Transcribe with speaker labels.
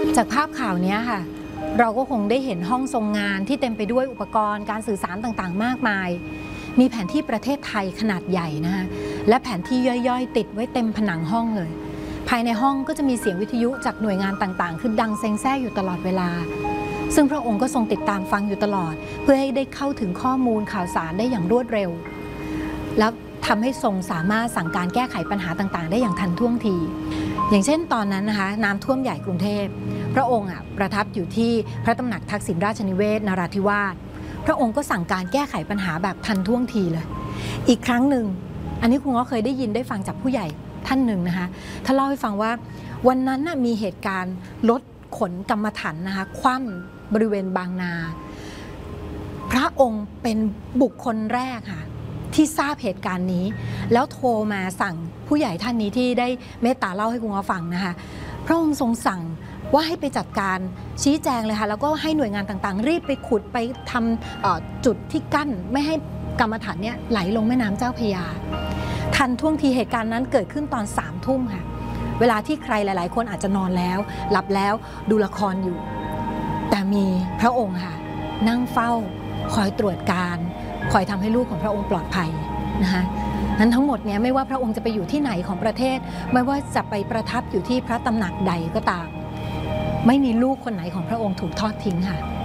Speaker 1: จากภาพข่าวนี้ค่ะเราก็คงได้เห็นห้องทรงงานที่เต็มไปด้วยอุปกรณ์การสื่อสารต่างๆมากมายมีแผนที่ประเทศไทยขนาดใหญ่นะคะและแผนที่ย่อยๆติดไว้เต็มผนังห้องเลยภายในห้องก็จะมีเสียงวิทยุจากหน่วยงานต่างๆคือดังเซ็งแซ่อยู่ตลอดเวลาซึ่งพระองค์ก็ทรงติดตามฟังอยู่ตลอดเพื่อให้ได้เข้าถึงข้อมูลข่าวสารได้อย่างรวดเร็วแล้วทำให้ทรงสามารถสั่งการแก้ไขปัญหาต่างๆได้อย่างทันท่วงทีอย่างเช่นตอนนั้นนะคะน้ำท่วมใหญ่กรุงเทพพระองค์ประทับอยู่ที่พระตำหนักทักษิณราชนิเวศนราธิวาสพระองค์ก็สั่งการแก้ไขปัญหาแบบทันท่วงทีเลยอีกครั้งหนึ่งอันนี้คุณก็เคยได้ยินได้ฟังจากผู้ใหญ่ท่านหนึ่งนะคะท่านเล่าให้ฟังว่าวันนั้นมีเหตุการณ์รถขนกรรมฐานนะคะคว่ำบริเวณบางนาพระองค์เป็นบุคคลแรกค่ะที่ทราบเหตุการณ์นี้แล้วโทรมาสั่งผู้ใหญ่ท่านนี้ที่ได้เมตตาเล่าให้คุณฟังนะคะพระองค์ทรงสั่งว่าให้ไปจัดการชี้แจงเลยค่ะแล้วก็ให้หน่วยงานต่างๆรีบไปขุดไปทำจุดที่กั้นไม่ให้กรรมฐานเนี่ยไหลลงแม่น้ำเจ้าพระยาทันท่วงทีเหตุการณ์นั้นเกิดขึ้นตอน3 ทุ่มค่ะเวลาที่ใครหลายๆคนอาจจะนอนแล้วหลับแล้วดูละครอยู่แต่มีพระองค์ค่ะนั่งเฝ้าคอยตรวจการคอยทำให้ลูกของพระองค์ปลอดภัยนะคะนั้นทั้งหมดเนี่ยไม่ว่าพระองค์จะไปอยู่ที่ไหนของประเทศไม่ว่าจะไปประทับอยู่ที่พระตำหนักใดก็ตามไม่มีลูกคนไหนของพระองค์ถูกทอดทิ้งค่ะ